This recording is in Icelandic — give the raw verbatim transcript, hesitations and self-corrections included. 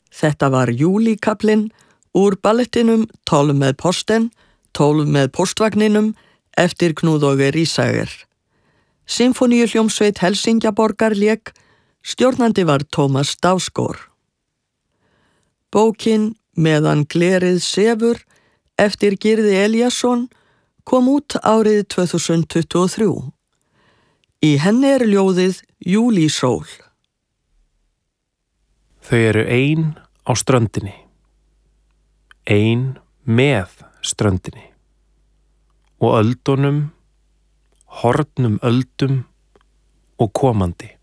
Þetta var júlíkaplinn úr ballettinum tólf með posten, tólf með póstvagninum eftir Knud Åge Risager. Sinfoníuhljómsveit Helsingjaborgar lék, stjórnandi var Tómas Dausgaard. Bókin Meðan glerið sefur eftir Gyrði Elíasson kom út árið tvö þúsund tuttugu og þrjú. Í henni er ljóðið Júlísól. Þau eru ein á ströndinni, ein með ströndinni og öldunum, hornum öldum og komandi.